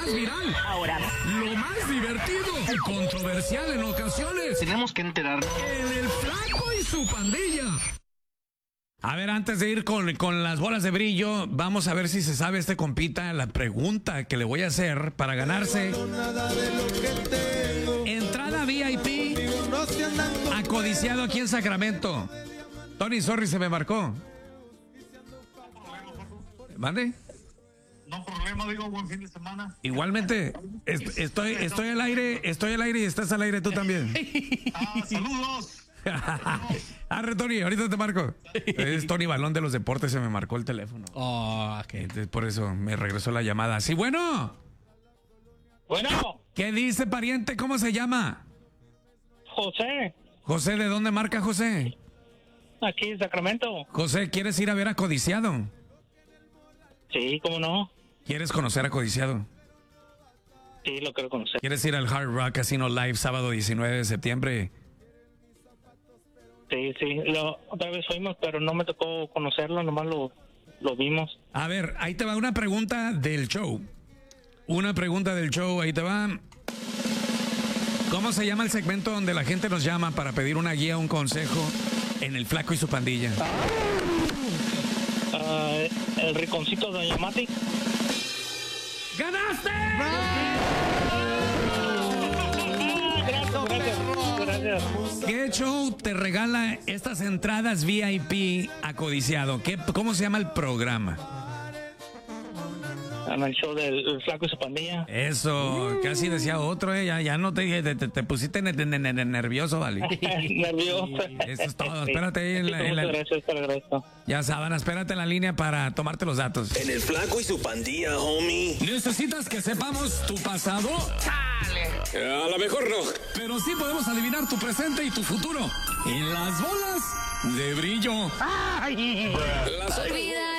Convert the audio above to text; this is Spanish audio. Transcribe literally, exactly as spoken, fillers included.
más viral, ahora, lo más divertido y controversial en ocasiones. Tenemos que enterar. En el Flaco y su pandilla. A ver, antes de ir con, con las bolas de brillo, vamos a ver si se sabe este compita la pregunta que le voy a hacer para ganarse entrada V I P acodiciado aquí en Sacramento. Tony, sorry, se me marcó. ¿Mande? No problema, digo, buen fin de semana. Igualmente, est estoy, estoy al aire, estoy al aire y estás al aire tú también. Ah, saludos. Arre, Tony, ahorita te marco. Es Tony Balón de los Deportes, se me marcó el teléfono. Oh, okay. Entonces, por eso me regresó la llamada. Sí, bueno. Bueno. ¿Qué dice, pariente? ¿Cómo se llama? José. José, ¿de dónde marca José? Aquí en Sacramento. José, ¿quieres ir a ver a Codiciado? Sí, ¿cómo no? ¿Quieres conocer a Codiciado? Sí, lo quiero conocer. ¿Quieres ir al Hard Rock Casino Live sábado diecinueve de septiembre? Sí, sí, lo, otra vez fuimos, pero no me tocó conocerlo, nomás lo, lo vimos. A ver, ahí te va una pregunta del show. Una pregunta del show, ahí te va. ¿Cómo se llama el segmento donde la gente nos llama para pedir una guía, un consejo en el Flaco y su pandilla? Uh, el rinconcito de Doña Mati. ¡Ganaste! Gracias, gracias, gracias. ¿Qué show te regala estas entradas V I P a Codiciado? ¿Qué, ¿Cómo se llama el programa? En el show del el Flaco y su pandilla. Eso, uh. casi decía otro, eh. ya, ya no te, te, te, te pusiste ne, ne, ne, ne, nervioso, ¿vale? Nervioso. Eso es todo, espérate ahí en la... En la... Gracias, te lo agradezco. Ya saben, espérate en la línea para tomarte los datos. En el Flaco y su pandilla, homie. ¿Necesitas que sepamos tu pasado? ¡Chale! A lo mejor no. Pero sí podemos adivinar tu presente y tu futuro. En las bolas de brillo. ¡Ay! Las...